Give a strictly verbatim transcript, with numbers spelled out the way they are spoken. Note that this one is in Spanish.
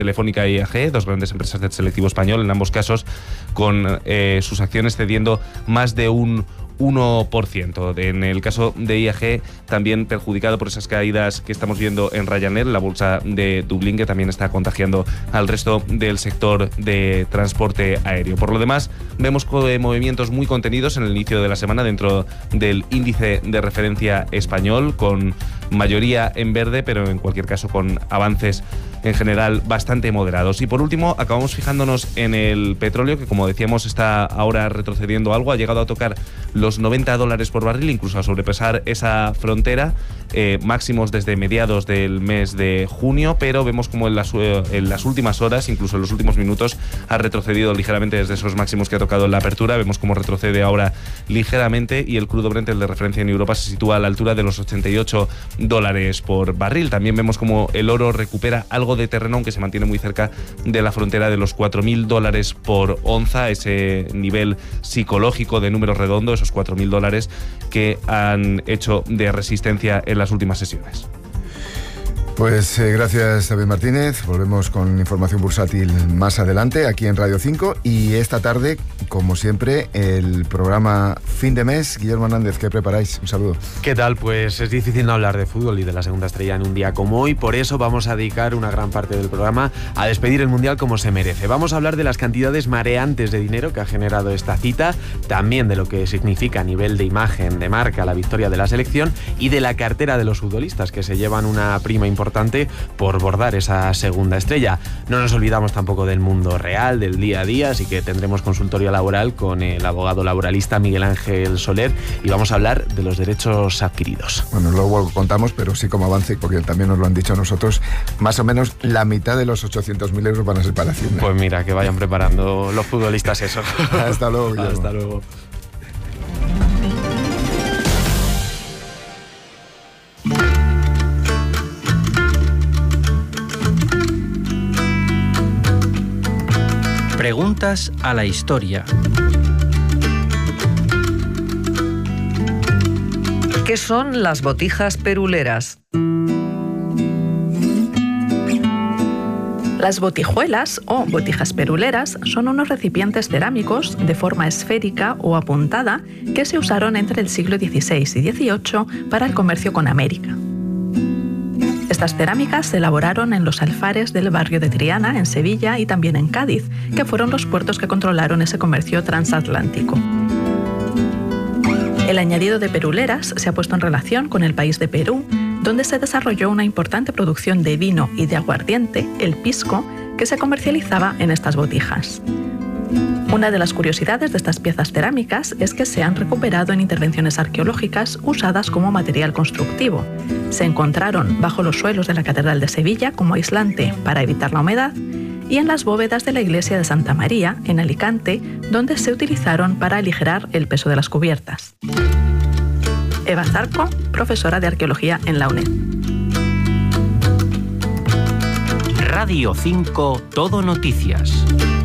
Telefónica e I A G, dos grandes empresas del selectivo español, en ambos casos con eh, sus acciones cediendo más de un uno por ciento. En el caso de I A G, también perjudicado por esas caídas que estamos viendo en Ryanair, la bolsa de Dublín, que también está contagiando al resto del sector de transporte aéreo. Por lo demás, vemos movimientos muy contenidos en el inicio de la semana dentro del índice de referencia español, con mayoría en verde, pero en cualquier caso con avances en general bastante moderados. Y por último, acabamos fijándonos en el petróleo, que como decíamos está ahora retrocediendo algo, ha llegado a tocar los noventa dólares por barril, incluso a sobrepasar esa frontera, eh, máximos desde mediados del mes de junio, pero vemos como en las, en las últimas horas, incluso en los últimos minutos, ha retrocedido ligeramente desde esos máximos que ha tocado en la apertura. Vemos cómo retrocede ahora ligeramente, y el crudo Brent, el de referencia en Europa, se sitúa a la altura de los ochenta y ocho dólares por barril. También vemos como el oro recupera algo de terreno, aunque se mantiene muy cerca de la frontera de los cuatro mil dólares por onza, ese nivel psicológico de número redondo, esos cuatro mil dólares que han hecho de resistencia en las últimas sesiones. Pues eh, gracias, David Martínez. Volvemos con información bursátil más adelante aquí en Radio cinco, y esta tarde, como siempre, el programa Fin de Mes. Guillermo Hernández, ¿qué preparáis? Un saludo. ¿Qué tal? Pues es difícil no hablar de fútbol y de la segunda estrella en un día como hoy, por eso vamos a dedicar una gran parte del programa a despedir el Mundial como se merece. Vamos a hablar de las cantidades mareantes de dinero que ha generado esta cita, también de lo que significa a nivel de imagen, de marca, la victoria de la selección, y de la cartera de los futbolistas, que se llevan una prima importante por bordar esa segunda estrella. No nos olvidamos tampoco del mundo real, del día a día, así que tendremos consultorio laboral con el abogado laboralista Miguel Ángel Soler, y vamos a hablar de los derechos adquiridos. Bueno, luego lo contamos, pero sí como avance, porque también nos lo han dicho a nosotros, más o menos la mitad de los ochocientos mil euros van a ser para Hacienda. Pues mira, que vayan preparando los futbolistas eso. Hasta luego, Guillermo. Hasta luego. Preguntas a la historia. ¿Qué son las botijas peruleras? Las botijuelas o botijas peruleras son unos recipientes cerámicos de forma esférica o apuntada que se usaron entre el siglo dieciséis y dieciocho para el comercio con América. Estas cerámicas se elaboraron en los alfares del barrio de Triana, en Sevilla, y también en Cádiz, que fueron los puertos que controlaron ese comercio transatlántico. El añadido de peruleras se ha puesto en relación con el país de Perú, donde se desarrolló una importante producción de vino y de aguardiente, el pisco, que se comercializaba en estas botijas. Una de las curiosidades de estas piezas cerámicas es que se han recuperado en intervenciones arqueológicas usadas como material constructivo. Se encontraron bajo los suelos de la Catedral de Sevilla como aislante para evitar la humedad, y en las bóvedas de la iglesia de Santa María, en Alicante, donde se utilizaron para aligerar el peso de las cubiertas. Eva Zarco, profesora de arqueología en la UNED. Radio cinco, Todo Noticias.